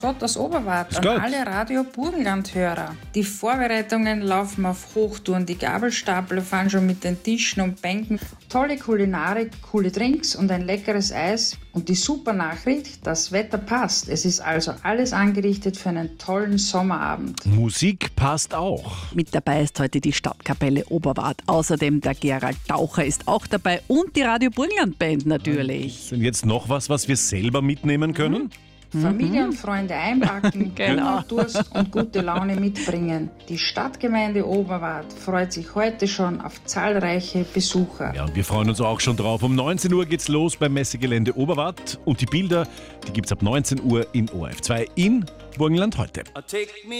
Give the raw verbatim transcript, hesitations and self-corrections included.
Gott das Oberwart an Gott. alle Radio Burgenland-Hörer. Die Vorbereitungen laufen auf Hochtouren, die Gabelstapler fahren schon mit den Tischen und Bänken. Tolle Kulinarik, coole Drinks und ein leckeres Eis. Und die super Nachricht, das Wetter passt. Es ist also alles angerichtet für einen tollen Sommerabend. Musik passt auch. Mit dabei ist heute die Stadtkapelle Oberwart. Außerdem der Gerald Taucher ist auch dabei und die Radio Burgenland Band natürlich. Und jetzt noch was, was wir selber mitnehmen können? Familie und Freunde einpacken, Genau. Hunger, Durst und gute Laune mitbringen. Die Stadtgemeinde Oberwart freut sich heute schon auf zahlreiche Besucher. Ja, und wir freuen uns auch schon drauf. Um neunzehn Uhr geht's los beim Messegelände Oberwart. Und die Bilder, die gibt's ab neunzehn Uhr in O R F zwei in Burgenland heute.